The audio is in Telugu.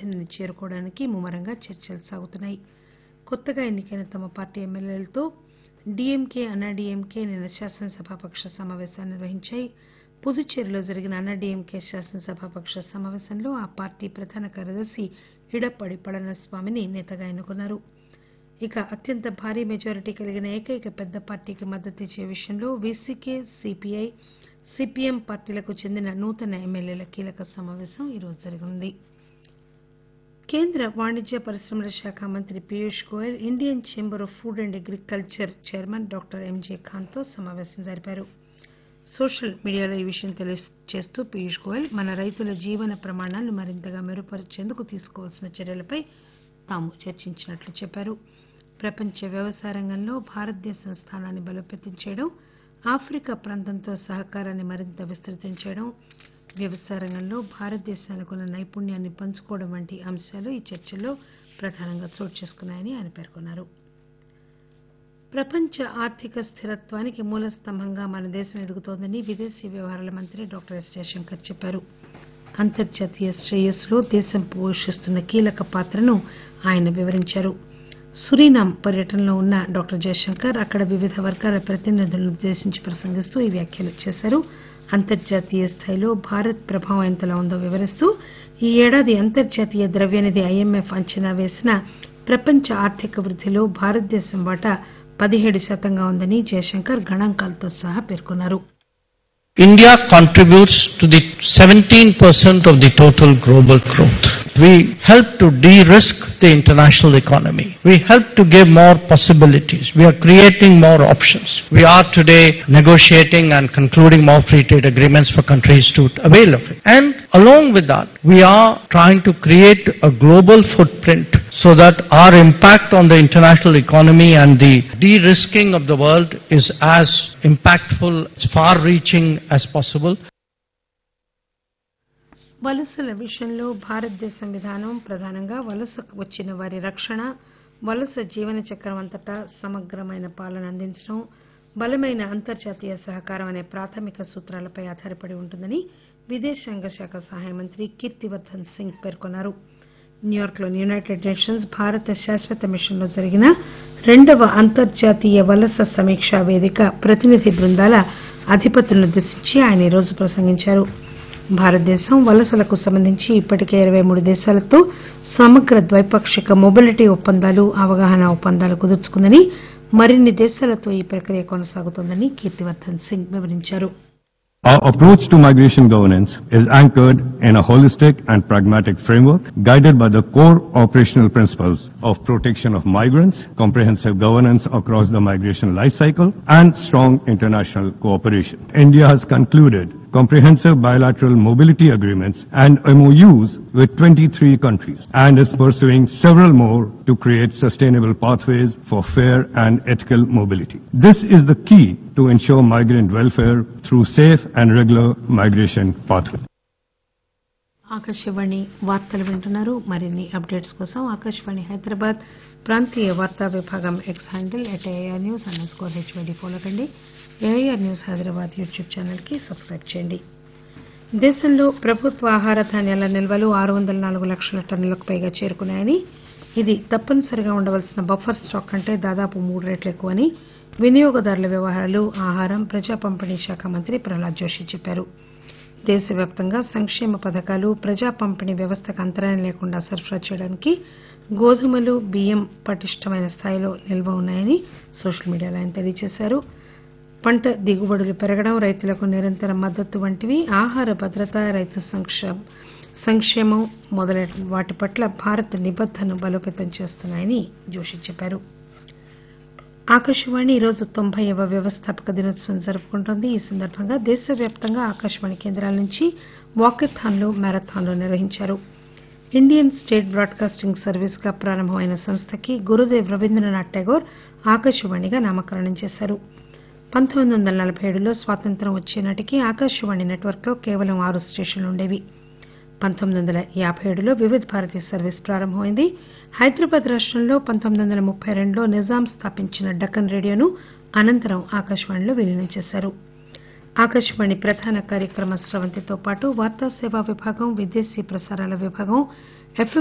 సాధిని చేరుకోవడానికి ముమ్మరంగా చర్చలు సాగుతున్నాయి. కొత్తగా ఎన్నికైన తమ పార్టీ ఎమ్మెల్యేలతో డీఎంకే అన్నాడీఎంకే నిన్న శాసనసభాపక్ష సమావేశాన్ని నిర్వహించాయి. పుదుచ్చేరిలో జరిగిన అన్నాడీఎంకే శాసనసభాపక్ష సమావేశంలో ఆ పార్టీ ప్రధాన కార్యదర్శి ఇడప్పాడి పళనిస్వామిని నేతగా ఎన్నుకున్నారు. ఇక అత్యంత భారీ మెజారిటీ కలిగిన ఏకైక పెద్ద పార్టీకి మద్దతిచ్చే విషయంలో వీసీకే, సీపీఐ, సీపీఎం పార్టీలకు చెందిన నూతన ఎమ్మెల్యేల కీలక సమావేశం ఈరోజు జరగనుంది. కేంద్ర వాణిజ్య పరిశ్రమల శాఖ మంత్రి Piyush Goyal Indian chamber of food and agriculture chairman doctor M J ఖాన్తో సమావేశం జరిపారు. సోషల్ మీడియాలో ఈ విషయం తెలియజేస్తూ పీయూష్ గోయల్ మన రైతుల జీవన ప్రమాణాలను మరింతగా మెరుగుపరిచేందుకు తీసుకోవాల్సిన చర్యలపై తాము చర్చించినట్లు చెప్పారు. ప్రపంచ వ్యవసాయ రంగంలో భారతదేశం స్థానాన్ని బలోపేతం చేయడం, ఆఫ్రికా ప్రాంతంతో సహకారాన్ని మరింత విస్తృతం చేయడం, వ్యవసాయ రంగంలో భారతదేశానికి ఉన్న నైపుణ్యాన్ని పంచుకోవడం వంటి అంశాలు ఈ చర్చల్లో ప్రధానంగా చోటు చేసుకున్నాయని ఆయన పేర్కొన్నారు. ప్రపంచ ఆర్థిక స్థిరత్వానికి మూల స్తంభంగా మన దేశం ఎదుగుతోందని విదేశీ వ్యవహారాల మంత్రి డాక్టర్ ఎస్ జయశంకర్ చెప్పారు. అంతర్జాతీయ శ్రేయస్సులో దేశం పోషిస్తున్న కీలక పాత్రను ఆయన వివరించారు. సురీనామ్ పర్యటనలో ఉన్న డాక్టర్ జయశంకర్ అక్కడ వివిధ వర్గాల ప్రతినిధులను ఉద్దేశించి ప్రసంగిస్తూ ఈ వ్యాఖ్యలు చేశారు. అంతర్జాతీయ స్థాయిలో భారత్ ప్రభావం ఎంతలా ఉందో వివరిస్తూ ఈ ఏడాది అంతర్జాతీయ ద్రవ్యనిధి ఐఎంఎఫ్ అంచనా వేసిన ప్రపంచ ఆర్థిక వృద్దిలో భారతదేశం వాటా 17% ఉందని జయశంకర్ గణాంకాలతో సహా పేర్కొన్నారు. India contributes to the 17% of the total global growth. We help to de-risk the international economy. We help to give more possibilities. We are creating more options. We are today negotiating and concluding more free trade agreements for countries to avail of it. And along with that, we are trying to create a global footprint so that our impact on the international economy and the de-risking of the world is as impactful, as far-reaching as possible. వలసల విషయంలో భారతదేశం విధానం ప్రధానంగా వలసకు వచ్చిన వారి రక్షణ, వలస జీవన చక్రం అంతటా సమగ్రమైన పాలన అందించడం, బలమైన అంతర్జాతీయ సహకారం అనే ప్రాథమిక సూత్రాలపై ఆధారపడి ఉంటుందని విదేశాంగ శాఖ సహాయ మంత్రి కీర్తివర్దన్ సింగ్ పేర్కొన్నారు. న్యూయార్క్లోని యునైటెడ్ నేషన్స్ భారత శాశ్వత మిషన్లో జరిగిన 2వ అంతర్జాతీయ వలస సమీక్షా వేదిక ప్రతినిధి బృందాల అధిపతులను ఉద్దేశించి ఆయన ఈరోజు ప్రసంగించారు. భారతదేశం వలసలకు సంబంధించి ఇప్పటికే 23 దేశాలతో సమగ్ర ద్వైపాక్షిక మొబిలిటీ ఒప్పందాలు, అవగాహన ఒప్పందాలు కుదుర్చుకుందని, మరిన్ని దేశాలతో ఈ ప్రక్రియ కొనసాగుతోందని కీర్తివర్దన్ సింగ్ వివరించారు. Our approach to migration governance is anchored in a holistic and pragmatic framework guided by the core operational principles of protection of migrants, comprehensive governance across the migration life cycle, and strong international cooperation. India has concluded comprehensive bilateral mobility agreements and MOUs with 23 countries and is pursuing several more to create sustainable pathways for fair and ethical mobility. This is the key to ensure migrant welfare through safe and regular migration pathways. Akashvani వార్తలు వింటున్నారు. మరిన్ని అప్డేట్స్ కోసం ఆకాశవాణి హైదరాబాద్ ప్రాంతీయ వార్తా విభాగం ఎక్స్ హ్యాండిల్ @AIRnews_HYD ఫాలో కండి. AIR news Hyderabad YouTube channel కి సబ్స్క్రైబ్ చేయండి. దేశంలో ప్రభుత్వ ఆహార ధాన్యాల నిల్వలు 604 లక్షల టన్నులకు పైగా చేరుకున్నాయని, ఇది తప్పనిసరిగా ఉండవలసిన బఫర్ స్టాక్ కంటే దాదాపు 3 రెట్లు ఎక్కువని వినియోగదారుల వ్యవహారాలు, ఆహారం, ప్రజా పంపిణీ శాఖ మంత్రి ప్రహ్లాద్ జోషి చెప్పారు. దేశవ్యాప్తంగా సంక్షేమ పథకాలు, ప్రజా పంపిణీ వ్యవస్థకు అంతరాయం లేకుండా సరఫరా చేయడానికి గోధుమలు, బియ్యం పటిష్టమైన స్థాయిలో నిల్వ ఉన్నాయని సోషల్ మీడియాలో ఆయన తెలియజేశారు. పంట దిగుబడులు పెరగడం, రైతులకు నిరంతర మద్దతు వంటివి ఆహార భద్రత, రైతు సంక్షేమం మొదలైన వాటి పట్ల భారత్ నిబద్దతను బలోపేతం చేస్తున్నాయని జోషి చెప్పారు. ఆకాశవాణి ఈరోజు 90వ వ్యవస్థాపక దినోత్సవం జరుపుకుంటోంది. ఈ సందర్భంగా దేశవ్యాప్తంగా ఆకాశవాణి కేంద్రాల నుంచి వాకథాన్లు, మ్యారథాన్లు నిర్వహించారు. ఇండియన్ స్టేట్ బ్రాడ్కాస్టింగ్ సర్వీస్ గా ప్రారంభమైన సంస్థకి గురుదేవ్ రవీంద్రనాథ్ ఠాగూర్ ఆకాశవాణిగా నామకరణం చేశారు. 1947లో స్వాతంత్ర్యం వచ్చే నాటికి ఆకాశవాణి నెట్వర్క్ లో కేవలం 6 స్టేషన్లు ఉండేవి. 1957లో వివిధ భారతి సర్వీస్ ప్రారంభమైంది. హైదరాబాద్ రాష్టంలో 1932లో నిజాం స్థాపించిన డక్కన్ రేడియోను అనంతరం ఆకాశవాణిలో విలీనం చేశారు. ఆకాశవాణి ప్రధాన కార్యక్రమ స్రవంతితో పాటు వార్తా సేవా విభాగం, విదేశీ ప్రసారాల విభాగం, ఎఫ్